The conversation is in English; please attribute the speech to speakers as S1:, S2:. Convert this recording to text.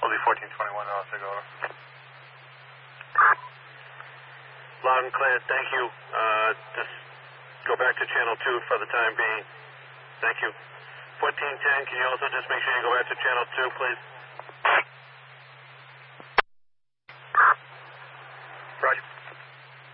S1: Will be 1421, I'll take over.
S2: Loud and clear, thank you. Just go back to channel 2 for the time being. Thank you. 1410, can you also just make sure you go back to channel 2, please?